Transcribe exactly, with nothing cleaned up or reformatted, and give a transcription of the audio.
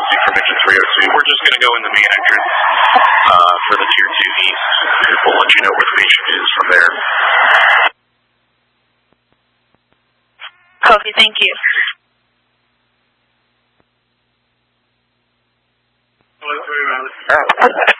emergency from engine three oh two. We're just going to go in the main entrance uh, for the Tier two East. We'll let you know where the patient is from there. Copy, thank you. Hello,